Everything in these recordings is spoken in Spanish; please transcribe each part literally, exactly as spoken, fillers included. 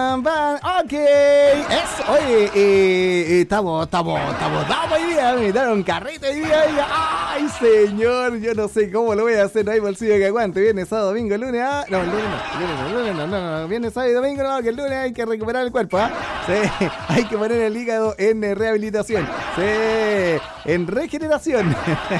pam, pam. Ok. Es, oye, eh, eh, estamos, estamos, estamos, estamos hoy día. Me dieron carrete hoy día. Oiga. Ay, señor, yo no sé cómo lo voy a hacer. No hay bolsillo que aguante. Viernes, sábado, domingo, lunes. Ah, no, el lunes no. Lunes no, lunes no, no, no, no. Viernes, sábado y domingo no. Que el lunes hay que recuperar el cuerpo. ¿Ah? Sí, hay que poner el hígado en rehabilitación. Sí, en regeneración.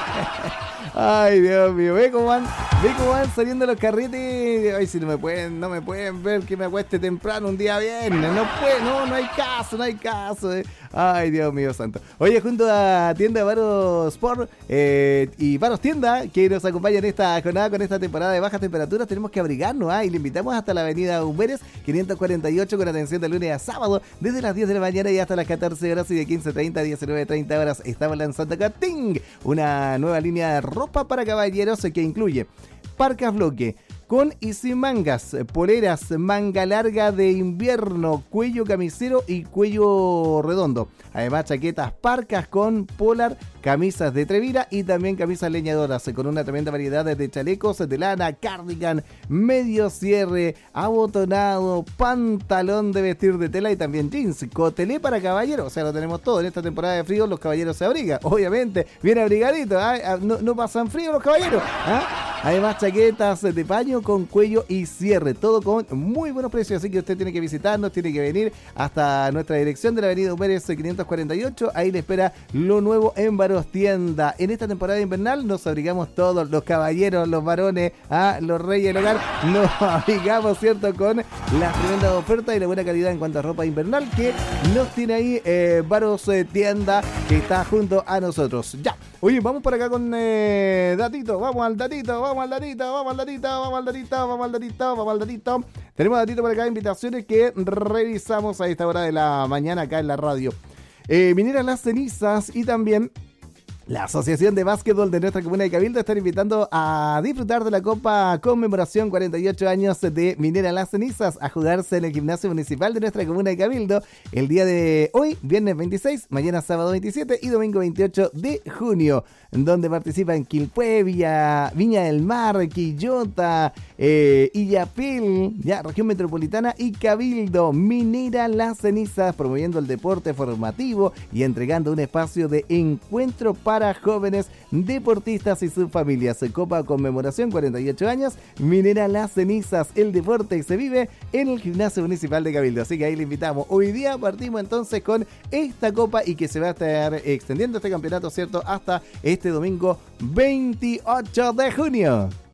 Ay, Dios mío, ve cómo van, ve cómo van saliendo los carretes. Ay, si no me pueden, no me pueden ver que me acueste temprano un día viernes. No puede, no, no hay caso, no hay caso. Eh. Ay, Dios mío santo. Oye, junto a Tienda Varos Sport eh, y Varos Tienda, que nos acompañan esta jornada con esta temporada de bajas temperaturas, tenemos que abrigarnos, ¿ah? Y le invitamos hasta la avenida Humberes, quinientos cuarenta y ocho, con atención de lunes a sábado, desde las diez de la mañana y hasta las catorce horas, y de quince treinta a diecinueve treinta horas. Estamos lanzando acá, ¡ting!, una nueva línea de ropa para caballeros que incluye parcas bloque, con y sin mangas, poleras, manga larga de invierno, cuello camisero y cuello redondo. Además, chaquetas parcas con polar, camisas de Trevira y también camisas leñadoras, con una tremenda variedad de chalecos de lana, cardigan, medio cierre, abotonado, pantalón de vestir de tela y también jeans, cotelé para caballeros. O sea, lo tenemos todo. En esta temporada de frío los caballeros se abrigan, obviamente, bien abrigaditos, ¿eh? no, no pasan frío los caballeros, ¿eh? Además, chaquetas de paño con cuello y cierre, todo con muy buenos precios, así que usted tiene que visitarnos, tiene que venir hasta nuestra dirección de la avenida Humberes quinientos cuarenta y ocho, ahí le espera lo nuevo en Varos Tienda. En esta temporada invernal nos abrigamos todos, los caballeros, los varones, a los reyes del hogar, nos abrigamos, ¿cierto?, con las tremendas ofertas y la buena calidad en cuanto a ropa invernal que nos tiene ahí eh, Varos eh, Tienda, que está junto a nosotros. Ya, oye, vamos por acá con eh, datito, vamos al datito, vamos al datito, vamos al datito, vamos al datito, vamos al datito, vamos al datito. Tenemos datito por acá, invitaciones que revisamos a esta hora de la mañana acá en la radio. Eh, Minera Las Cenizas y también la Asociación de Básquetbol de nuestra comuna de Cabildo están invitando a disfrutar de la Copa Conmemoración cuarenta y ocho años de Minera Las Cenizas, a jugarse en el gimnasio municipal de nuestra comuna de Cabildo el día de hoy, viernes veintiséis, mañana sábado veintisiete y domingo veintiocho de junio, donde participan Quilpué, Villa, Viña del Mar, Quillota, eh, Illapil, ya, región metropolitana y Cabildo. Minera Las Cenizas, promoviendo el deporte formativo y entregando un espacio de encuentro para para jóvenes deportistas y sus familias. Copa Conmemoración cuarenta y ocho años, Minera Las Cenizas, el deporte se vive en el gimnasio municipal de Cabildo, así que ahí le invitamos. Hoy día partimos entonces con esta copa y que se va a estar extendiendo este campeonato, ¿cierto?, hasta este domingo veintiocho de junio.